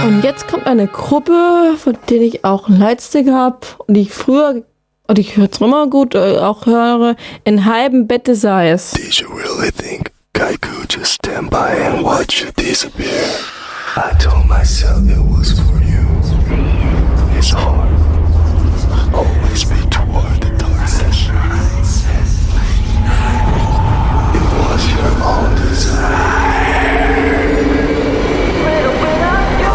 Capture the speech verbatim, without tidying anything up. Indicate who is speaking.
Speaker 1: Und jetzt kommt eine Gruppe, von denen ich auch ein Lightstick habe und die ich früher, und ich höre es immer gut, äh, auch höre, in halbem Bett Size.
Speaker 2: Did you really think I could just stand by and watch you disappear? I told myself it was for you. It's hard. Always be true.